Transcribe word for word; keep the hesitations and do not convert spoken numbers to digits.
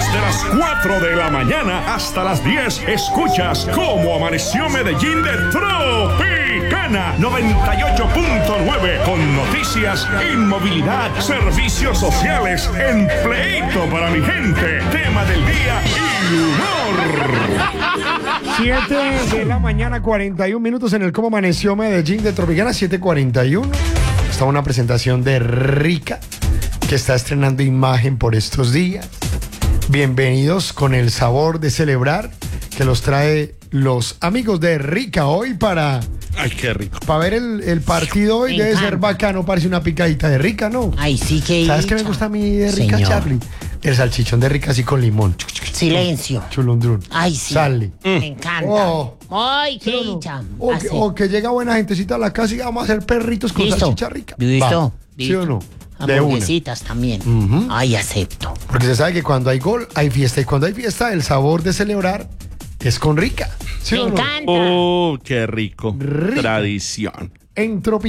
Desde las cuatro de la mañana hasta las diez, escuchas Cómo Amaneció Medellín de Tropicana noventa y ocho punto nueve, con noticias, inmovilidad, servicios sociales, empleito para mi gente, tema del día y humor. siete de la mañana, cuarenta y un minutos en el Cómo Amaneció Medellín de Tropicana, siete cuarenta y uno. Está una presentación de Rica, que está estrenando imagen por estos días. Bienvenidos con el sabor de celebrar que los trae los amigos de Rica hoy para... Ay, qué rico. Para ver el, el partido hoy. Me debe encanta. ser bacano, parece una picadita de Rica, ¿no? Ay, sí que... ¿Sabes qué me gusta a mí de Rica, Señor. Charlie? El salchichón de Rica así con limón. Silencio. Chulundrún. Ay, sí. Sale. Me encanta. Oh. Ay, qué ¿Sí o no? dicha. O, que, Así. o que llega buena gentecita a la casa y vamos a hacer perritos con Listo. salchicha rica. Listo. Va. ¿Sí o no? De una. Hamburguesitas también. Ujú. Ay, acepto. Porque se sabe que cuando hay gol, hay fiesta. Y cuando hay fiesta, el sabor de celebrar es con Rica. ¿Sí Me o no? encanta. Oh, qué rico. Rico. Tradición. En Tropi-